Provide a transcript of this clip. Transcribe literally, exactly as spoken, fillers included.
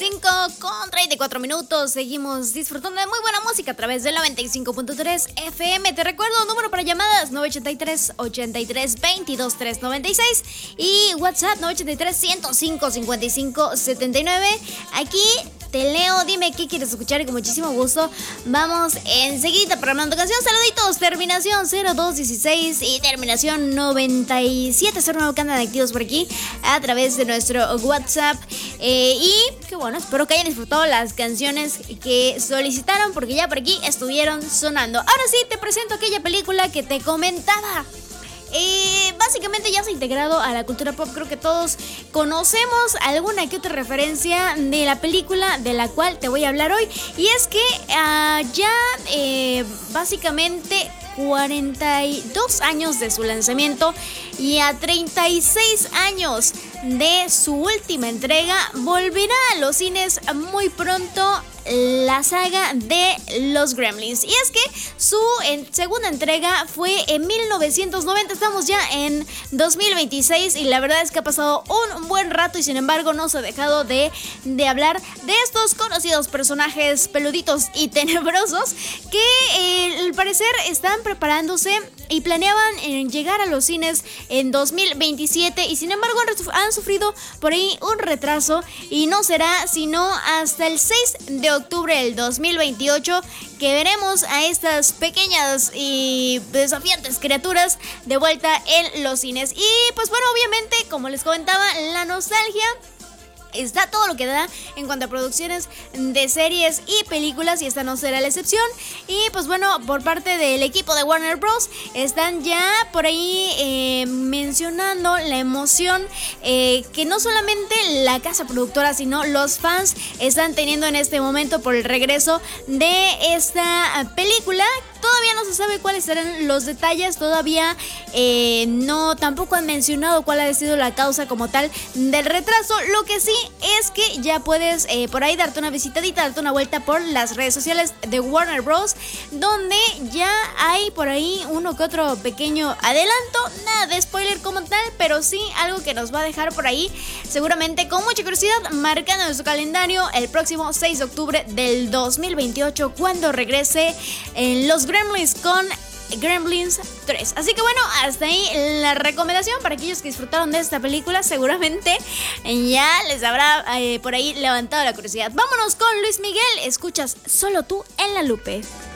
cinco con treinta y cuatro minutos. Seguimos disfrutando de muy buena música a través del noventa y cinco punto tres F M. Te recuerdo, número para llamadas nueve ocho tres, ocho tres, veintidós, trescientos noventa y seis y WhatsApp nueve ocho tres, ciento cinco, cincuenta y cinco setenta y nueve. Aquí te leo, dime qué quieres escuchar y con muchísimo gusto vamos enseguida programando canción. Saluditos, terminación cero dos dieciséis y terminación noventa y siete cero nueve que andan activos por aquí a través de nuestro WhatsApp. Eh, y qué bueno, espero que hayan disfrutado las canciones que solicitaron porque ya por aquí estuvieron sonando. Ahora sí, te presento aquella película que te comentaba. Eh, básicamente ya se ha integrado a la cultura pop. Creo que todos conocemos alguna que otra referencia de la película de la cual te voy a hablar hoy. Y es que uh, ya eh, básicamente cuarenta y dos años de su lanzamiento y a treinta y seis años de su última entrega, volverá a los cines muy pronto la saga de los Gremlins. Y es que su en, segunda entrega fue en mil novecientos noventa. Estamos ya en dos mil veintiséis y la verdad es que ha pasado un buen rato y sin embargo no se ha dejado de, de hablar de estos conocidos personajes peluditos y tenebrosos que eh, al parecer están preparándose y planeaban eh, llegar a los cines en dos mil veintisiete y sin embargo han, han sufrido por ahí un retraso y no será sino hasta el seis de octubre del dos mil veintiocho que veremos a estas pequeñas y desafiantes criaturas de vuelta en los cines. Y pues bueno, obviamente, como les comentaba, la nostalgia está todo lo que da en cuanto a producciones de series y películas y esta no será la excepción. Y pues bueno, por parte del equipo de Warner Bros. Están ya por ahí eh, mencionando la emoción eh, que no solamente la casa productora sino los fans están teniendo en este momento por el regreso de esta película. Todavía no se sabe cuáles serán los detalles, todavía eh, no, tampoco han mencionado cuál ha sido la causa como tal del retraso. Lo que sí es que ya puedes eh, por ahí darte una visitadita, darte una vuelta por las redes sociales de Warner Bros. Donde ya hay por ahí uno que otro pequeño adelanto, nada de spoiler como tal, pero sí algo que nos va a dejar por ahí seguramente con mucha curiosidad, marcando en su calendario el próximo seis de octubre del dos mil veintiocho cuando regrese en los Gremlins con Gremlins tres. Así que bueno, hasta ahí la recomendación para aquellos que disfrutaron de esta película. Seguramente ya les habrá eh, por ahí levantado la curiosidad. Vámonos con Luis Miguel. Escuchas Solo tú en la Lupe.